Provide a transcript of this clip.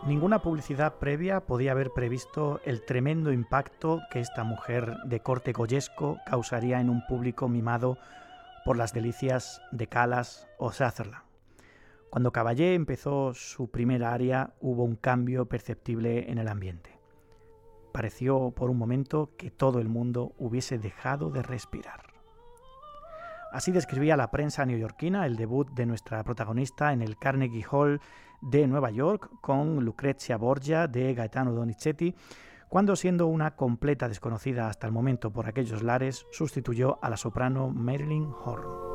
Ninguna publicidad previa podía haber previsto el tremendo impacto que esta mujer de corte goyesco causaría en un público mimado por las delicias de Callas o Sutherland. Cuando Caballé empezó su primera aria, hubo un cambio perceptible en el ambiente. Pareció por un momento que todo el mundo hubiese dejado de respirar. Así describía la prensa neoyorquina el debut de nuestra protagonista en el Carnegie Hall de Nueva York con Lucrezia Borgia de Gaetano Donizetti, cuando, siendo una completa desconocida hasta el momento por aquellos lares, sustituyó a la soprano Marilyn Horne.